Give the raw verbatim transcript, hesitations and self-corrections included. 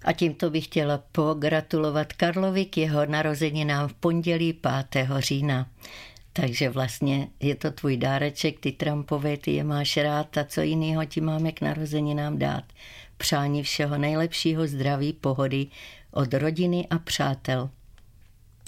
A tímto bych chtěla pogratulovat Karlovi k jeho narozeninám v pondělí pátého října. Takže vlastně je to tvůj dáreček, ty trampové, ty je máš rád a co jinýho ti máme k narozeninám dát. Přání všeho nejlepšího, zdraví, pohody od rodiny a přátel.